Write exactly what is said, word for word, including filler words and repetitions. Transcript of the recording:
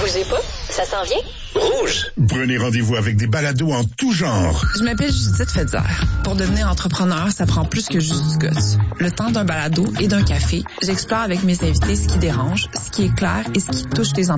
Bougez pas, ça s'en vient. Rouge. Prenez rendez-vous avec des balados en tout genre. Je m'appelle Judith Fetzer. Pour devenir entrepreneur, ça prend plus que juste du guts. Le temps d'un balado et d'un café, j'explore avec mes invités ce qui dérange, ce qui est clair et ce qui touche les entreprises.